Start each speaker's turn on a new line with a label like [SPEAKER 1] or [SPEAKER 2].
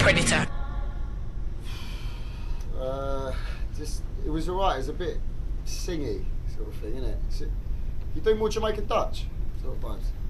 [SPEAKER 1] Predator.
[SPEAKER 2] It was alright. It was a bit singy sort of thing, innit? You do more Jamaican Dutch sort of vibes.